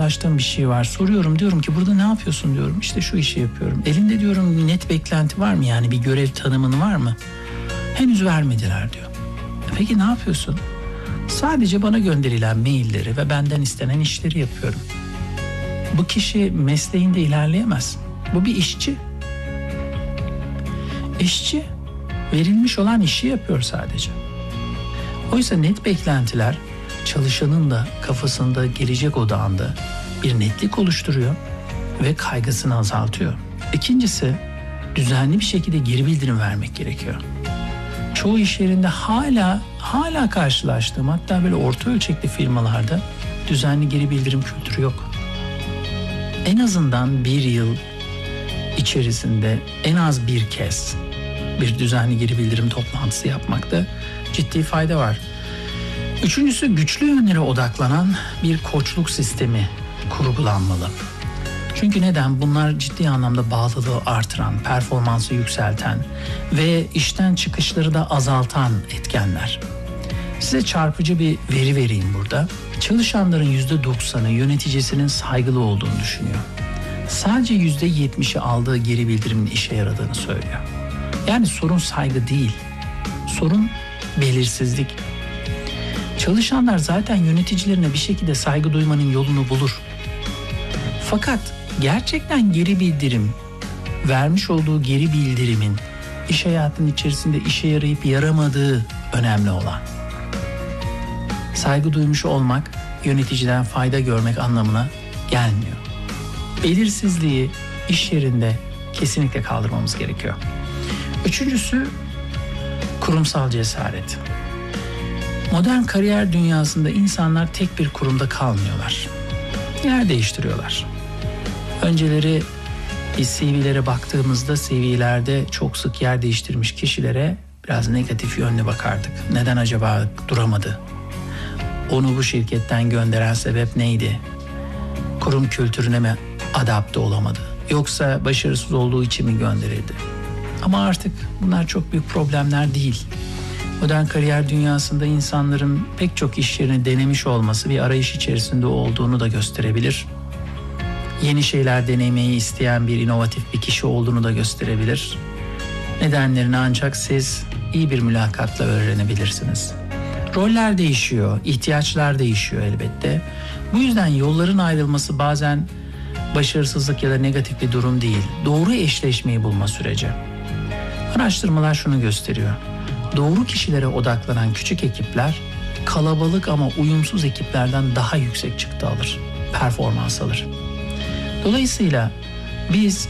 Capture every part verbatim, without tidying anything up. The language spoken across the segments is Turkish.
karşılaştığım bir şey var. Soruyorum, diyorum ki burada ne yapıyorsun diyorum. İşte şu işi yapıyorum. Elinde diyorum net beklenti var mı, yani bir görev tanımın var mı? Henüz vermediler diyor. E peki ne yapıyorsun? Sadece bana gönderilen mailleri ve benden istenen işleri yapıyorum. Bu kişi mesleğinde ilerleyemez. Bu bir işçi. İşçi verilmiş olan işi yapıyor sadece. Oysa net beklentiler çalışanın da kafasında, gelecek odağında bir netlik oluşturuyor ve kaygısını azaltıyor. İkincisi, düzenli bir şekilde geri bildirim vermek gerekiyor. Çoğu iş yerinde hala hala karşılaştığım, hatta böyle orta ölçekli firmalarda düzenli geri bildirim kültürü yok. En azından bir yıl içerisinde en az bir kez bir düzenli geri bildirim toplantısı yapmakta ciddi fayda var. Üçüncüsü, güçlü yönlere odaklanan bir koçluk sistemi kurgulanmalı. Çünkü neden? Bunlar ciddi anlamda bağlılığı artıran, performansı yükselten ve işten çıkışları da azaltan etkenler. Size çarpıcı bir veri vereyim burada. Çalışanların yüzde doksanı yöneticisinin saygılı olduğunu düşünüyor. Sadece yüzde yetmişi aldığı geri bildirimin işe yaradığını söylüyor. Yani sorun saygı değil, sorun belirsizlik. Çalışanlar zaten yöneticilerine bir şekilde saygı duymanın yolunu bulur. Fakat gerçekten geri bildirim, vermiş olduğu geri bildirimin iş hayatının içerisinde işe yarayıp yaramadığı önemli olan. Saygı duymuş olmak, yöneticiden fayda görmek anlamına gelmiyor. Belirsizliği iş yerinde kesinlikle kaldırmamız gerekiyor. Üçüncüsü, kurumsal cesaret. Modern kariyer dünyasında insanlar tek bir kurumda kalmıyorlar. Yer değiştiriyorlar. Önceleri biz C V'lere baktığımızda C V'lerde çok sık yer değiştirmiş kişilere biraz negatif yönlü bakardık. Neden acaba duramadı? Onu bu şirketten gönderen sebep neydi? Kurum kültürüne mi adapte olamadı? Yoksa başarısız olduğu için mi gönderildi? Ama artık bunlar çok büyük problemler değil. Modern kariyer dünyasında insanların pek çok iş yerini denemiş olması bir arayış içerisinde olduğunu da gösterebilir. Yeni şeyler denemeyi isteyen bir inovatif bir kişi olduğunu da gösterebilir. Nedenlerini ancak siz iyi bir mülakatla öğrenebilirsiniz. Roller değişiyor, ihtiyaçlar değişiyor elbette. Bu yüzden yolların ayrılması bazen başarısızlık ya da negatif bir durum değil. Doğru eşleşmeyi bulma süreci. Araştırmalar şunu gösteriyor. Doğru kişilere odaklanan küçük ekipler kalabalık ama uyumsuz ekiplerden daha yüksek çıktı alır, performans alır. Dolayısıyla biz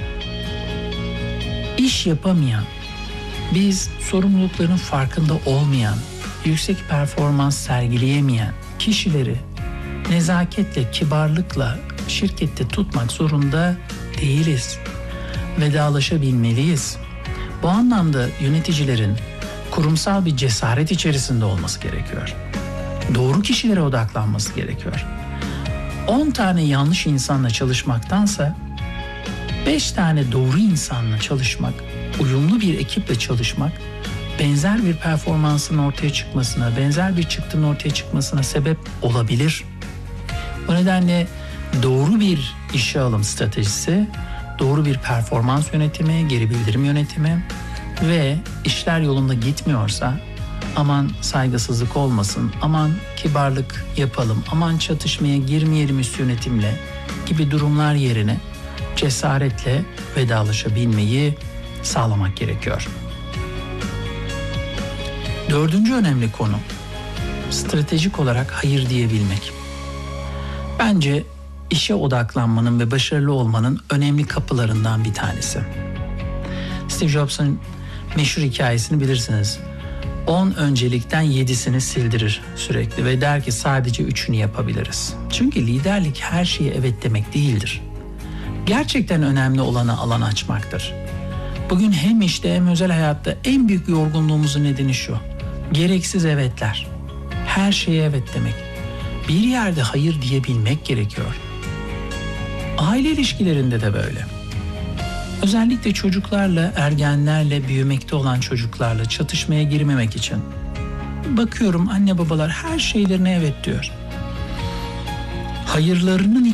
iş yapamayan, biz sorumlulukların farkında olmayan, yüksek performans sergileyemeyen kişileri nezaketle, kibarlıkla şirkette tutmak zorunda değiliz. Vedalaşabilmeliyiz. Bu anlamda yöneticilerin kurumsal bir cesaret içerisinde olması gerekiyor. Doğru kişilere odaklanması gerekiyor. on tane yanlış insanla çalışmaktansa beş tane doğru insanla çalışmak, uyumlu bir ekiple çalışmak, benzer bir performansın ortaya çıkmasına, benzer bir çıktının ortaya çıkmasına sebep olabilir. O nedenle doğru bir işe alım stratejisi, doğru bir performans yönetimi, geri bildirim yönetimi ve işler yolunda gitmiyorsa aman saygısızlık olmasın, aman kibarlık yapalım, aman çatışmaya girmeyelim üst yönetimle gibi durumlar yerine cesaretle vedalaşabilmeyi sağlamak gerekiyor. Dördüncü önemli konu, stratejik olarak hayır diyebilmek. Bence işe odaklanmanın ve başarılı olmanın önemli kapılarından bir tanesi. Steve Jobs'un meşhur hikayesini bilirsiniz. on öncelikten yedisini sildirir sürekli ve der ki sadece üçünü yapabiliriz. Çünkü liderlik her şeye evet demek değildir. Gerçekten önemli olana alan açmaktır. Bugün hem işte hem özel hayatta en büyük yorgunluğumuzun nedeni şu. Gereksiz evetler. Her şeye evet demek. Bir yerde hayır diyebilmek gerekiyor. Aile ilişkilerinde de böyle. Özellikle çocuklarla, ergenlerle, büyümekte olan çocuklarla çatışmaya girmemek için. Bakıyorum anne babalar her şeylerine evet diyor. Hayırlarının